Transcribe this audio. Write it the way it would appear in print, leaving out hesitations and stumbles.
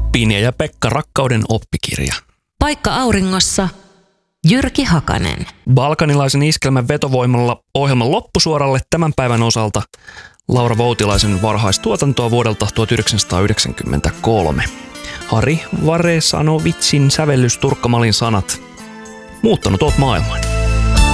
Pinja ja Pekka, rakkauden oppikirja. Paikka auringossa, Jyrki Hakanen. Balkanilaisen iskelmän vetovoimalla ohjelman loppusuoralle tämän päivän osalta Laura Voutilaisen varhaistuotantoa vuodelta 1993. Hari Varesanovitsin sävellys Turkka Malin sanat. Muuttanut oot maailman.